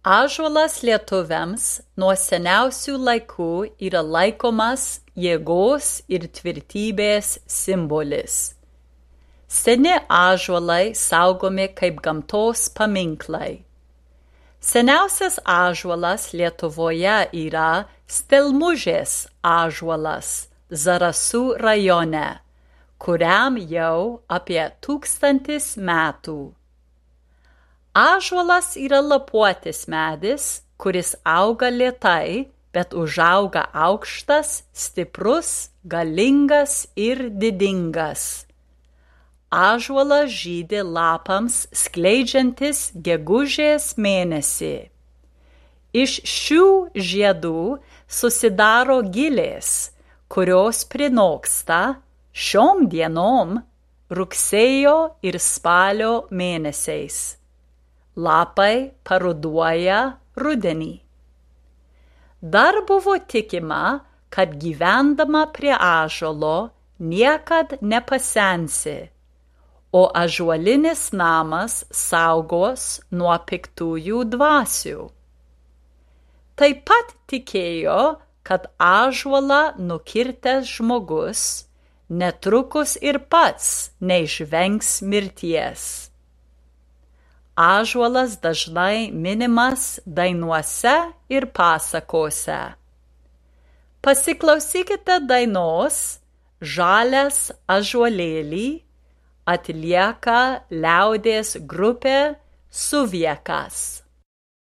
Ąžuolas lietuviams nuo seniausių laikų yra laikomas jėgos ir tvirtybės simbolis. Seni ąžuolai saugomi kaip gamtos paminklai. Seniausias ąžuolas Lietuvoje yra Stelmužės ąžuolas Zarasų rajone, kuriam jau apie 1000 metų. Ąžuolas yra lapuotis medis, kuris auga lėtai, bet užauga aukštas, stiprus, galingas ir didingas. Ąžuolas žydi lapams skleidžiantis gegužės mėnesį. Iš šių žiedų susidaro gilės, kurios prinoksta šiom dienom rugsėjo ir spalio mėnesiais. Lapai paruduoja rudenį. Dar buvo tikima, kad gyvendama prie ąžuolo niekad nepasensi, o ąžuolinis namas saugos nuo piktųjų dvasių. Taip pat tikėjo, kad ąžuolą nukirtęs žmogus netrukus ir pats neišvengs mirties. Ąžuolas dažnai minimas dainuose ir pasakose. Pasiklausykite dainos Žalias ąžuolėlį, atlieka liaudies grupė Suviekas.